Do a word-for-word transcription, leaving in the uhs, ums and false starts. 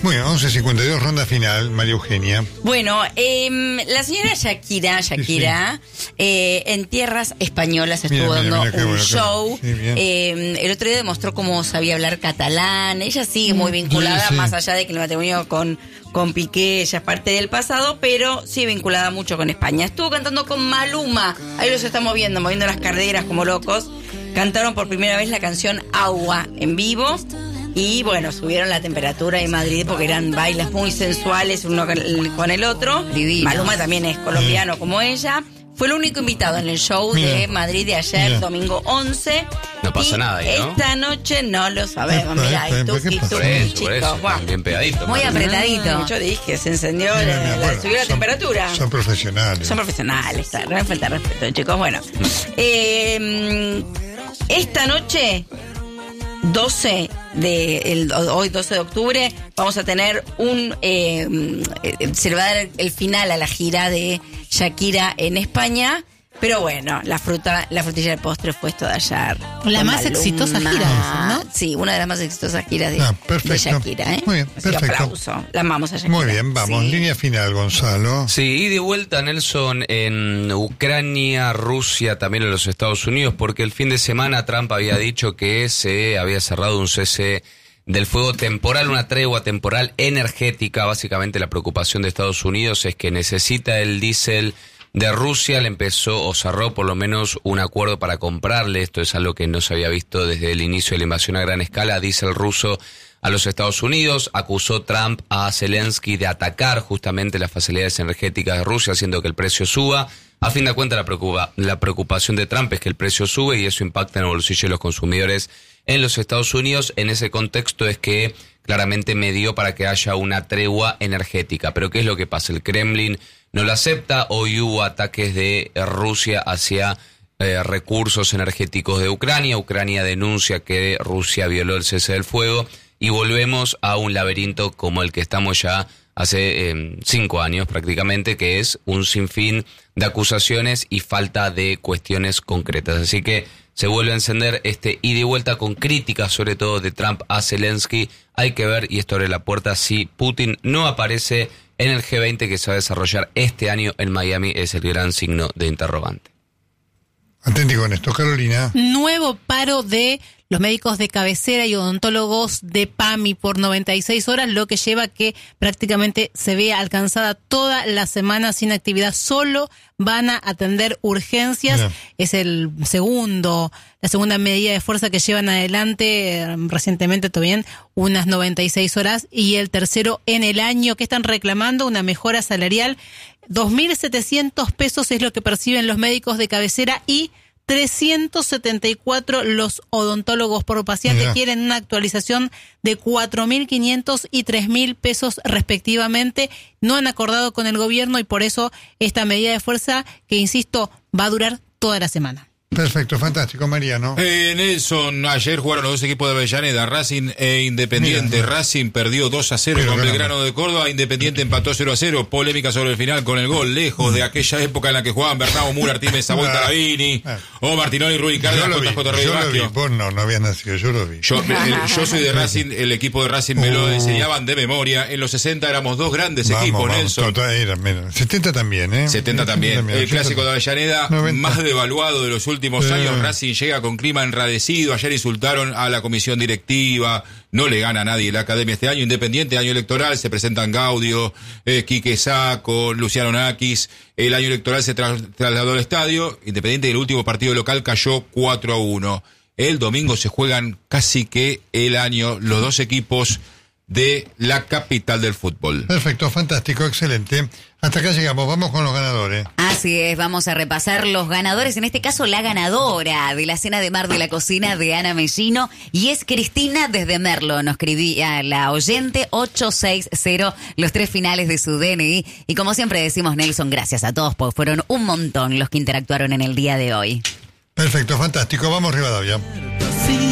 Bueno, once cincuenta y dos, ronda final, María Eugenia. Bueno, eh, la señora Shakira, Shakira, sí, sí. Eh, en tierras españolas estuvo mira, mira, dando mira, un bueno, show. Sí, eh, el otro día demostró cómo sabía hablar catalán. Ella sigue muy vinculada, sí, sí. más allá de que el matrimonio con, con Piqué ya es parte del pasado, pero sí vinculada mucho con España. Estuvo cantando con Maluma. Ahí los está moviendo, moviendo las carreras como locos. Cantaron por primera vez la canción Agua en vivo. Y bueno, subieron la temperatura en Madrid porque eran bailes muy sensuales uno con el otro. Divino. Maluma también es colombiano mm. como ella. Fue el único invitado en el show mira, de Madrid de ayer, mira. domingo once. No pasa y nada ahí, ¿no? Esta noche no lo sabemos. Mirá, y tú, y tú, chicos. Bien pegadito. Muy apretadito. No, yo dije, se encendió, mira, la, mira, la, bueno, subió la son, temperatura. Son profesionales. Son profesionales, no me falta respeto, chicos. Bueno, eh, esta noche... doce de el, hoy doce de octubre vamos a tener un eh, se le va a dar el final a la gira de Shakira en España, pero bueno, la fruta la frutilla del postre fue esto de ayer. La más Maluma. exitosa gira esa, ¿no? Sí, una de las más exitosas giras de, ah, de Shakira, ¿eh? Muy bien, así perfecto. Aplauso. La amamos a Shakira. Muy bien, vamos, sí. Línea final, Gonzalo. Sí, y de vuelta, Nelson, en Ucrania, Rusia, también en los Estados Unidos, porque el fin de semana Trump había dicho que se había cerrado un cese del fuego temporal, una tregua temporal energética. Básicamente la preocupación de Estados Unidos es que necesita el diésel de Rusia, le empezó o cerró por lo menos un acuerdo para comprarle. Esto es algo que no se había visto desde el inicio de la invasión a gran escala, diésel ruso a los Estados Unidos. Acusó Trump a Zelensky de atacar justamente las facilidades energéticas de Rusia, haciendo que el precio suba. A fin de cuentas, la, preocupa, la preocupación de Trump es que el precio sube y eso impacta en el bolsillo de los consumidores en los Estados Unidos. En ese contexto es que claramente medió para que haya una tregua energética. Pero ¿qué es lo que pasa? El Kremlin no lo acepta. Hoy hubo ataques de Rusia hacia eh, recursos energéticos de Ucrania. Ucrania denuncia que Rusia violó el cese del fuego y volvemos a un laberinto como el que estamos ya hace eh, cinco años prácticamente, que es un sinfín de acusaciones y falta de cuestiones concretas. Así que se vuelve a encender este ida y vuelta con críticas, sobre todo de Trump a Zelensky. Hay que ver, y esto abre la puerta, si Putin no aparece en el G veinte que se va a desarrollar este año en Miami. Es el gran signo de interrogante. Atenti con esto, Carolina. Nuevo paro de los médicos de cabecera y odontólogos de PAMI por noventa y seis horas, lo que lleva a que prácticamente se vea alcanzada toda la semana sin actividad. Solo van a atender urgencias. Bien. Es el segundo, la segunda medida de fuerza que llevan adelante eh, recientemente, todavía unas noventa y seis horas, y el tercero en el año. Que están reclamando una mejora salarial. dos mil setecientos pesos es lo que perciben los médicos de cabecera y trescientos setenta y cuatro los odontólogos por paciente. Mira. Quieren una actualización de cuatro mil quinientos y tres mil pesos respectivamente. No han acordado con el gobierno y por eso esta medida de fuerza que, insisto, va a durar toda la semana. Perfecto, fantástico, Mariano. Eh, Nelson, ayer jugaron los dos equipos de Avellaneda, Racing e Independiente. Mira, Racing perdió dos a cero con Belgrano de Córdoba, Independiente empató cero a cero. Polémica sobre el final con el gol, lejos de aquella época en la que jugaban Bernardo Mura, Artimes, Saboy, Taravini, o Martinoli, Rubí Cárdenas, J J Rey Vázquez. Vos no, no habías nacido, yo lo vi. Yo, el, yo soy de Racing, el equipo de Racing me lo enseñaban de memoria. En los sesenta éramos dos grandes vamos, equipos, vamos, Nelson. Total, era menos. setenta también, ¿eh? setenta también. setenta también. El clásico de Avellaneda, noventa. Más devaluado de los últimos años. Racing llega con clima enradecido. Ayer insultaron a la comisión directiva. No le gana a nadie la academia este año. Independiente, año electoral, se presentan Gaudio, eh, Quique Sacco, Luciano Nakis. El año electoral se tra- trasladó al estadio. Independiente, el último partido local cayó cuatro a uno. El domingo se juegan casi que el año los dos equipos de la capital del fútbol. Perfecto, fantástico, excelente. Hasta acá llegamos, vamos con los ganadores. Así es, vamos a repasar los ganadores, en este caso la ganadora de la cena de mar de la cocina de Ana Mellino, y es Cristina desde Merlo. Nos escribía la oyente ocho seis cero, los tres finales de su D N I, y como siempre decimos, Nelson, gracias a todos, porque fueron un montón los que interactuaron en el día de hoy. Perfecto, fantástico, vamos Rivadavia.